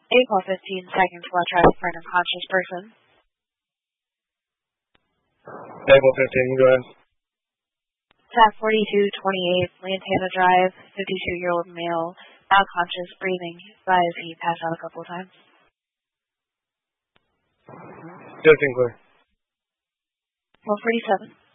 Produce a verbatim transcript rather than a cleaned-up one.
April fifteenth, seconds, while trying to find a conscious person. April fifteenth, go ahead. Tap forty-two twenty-eight, Lantana Drive, fifty-two-year-old male, not conscious, breathing. Advise he passed out a couple of times. Just clear. one forty-seven.